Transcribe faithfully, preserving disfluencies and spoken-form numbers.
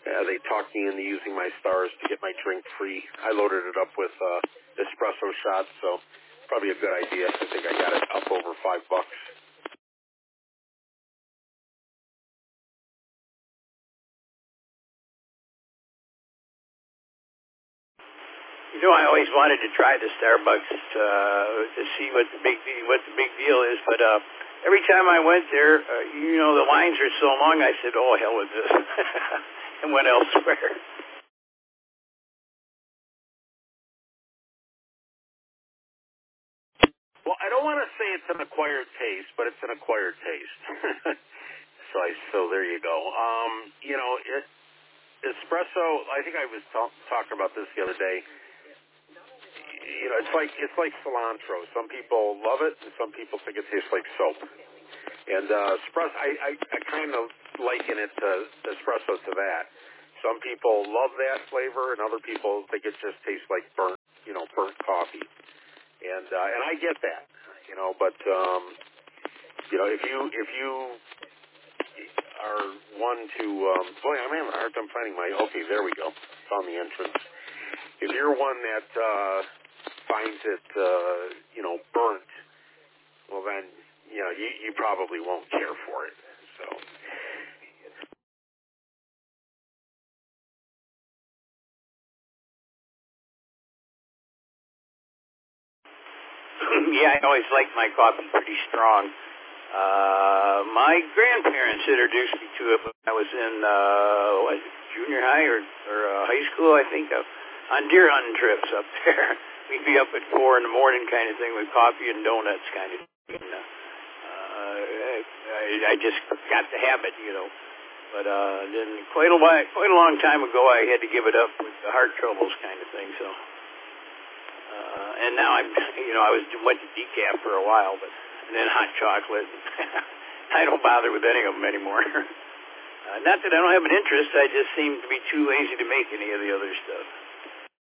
Uh, they talked me into using my stars to get my drink free. I loaded it up with uh, espresso shots, so probably a good idea. I think I got it up over five bucks. You know, I always wanted to try the Starbucks uh, to see what the big what the big deal is, but uh, every time I went there, uh, you know, the lines are so long. I said, "Oh, hell with this," and went elsewhere. Well, I don't want to say it's an acquired taste, but it's an acquired taste. so, I, so there you go. Um, you know, it, espresso. I think I was t- talking about this the other day. You know, it's like it's like cilantro. Some people love it, and some people think it tastes like soap. And uh, espresso, I, I, I kind of liken it to espresso to that. Some people love that flavor, and other people think it just tastes like burnt, you know, burnt coffee. And uh, and I get that, you know. But um, you know, if you if you are one to, um, boy, I'm having a hard time finding my. Okay, there we go. Found the entrance. If you're one that uh, finds it, uh, you know, burnt, well then, you know, you, you probably won't care for it. So. Yeah, I always liked my coffee pretty strong. Uh, my grandparents introduced me to it when I was in uh, what, junior high or, or uh, high school, I think, uh, on deer hunting trips up there. We'd be up at four in the morning kind of thing with coffee and donuts kind of thing. And, uh, I, I just got the habit, you know. But uh, then quite a while, quite a long time ago, I had to give it up with the heart troubles kind of thing. So, uh, and now I'm, you know, I was went to decaf for a while, but and then hot chocolate. I don't bother with any of them anymore. uh, not that I don't have an interest, I just seem to be too lazy to make any of the other stuff.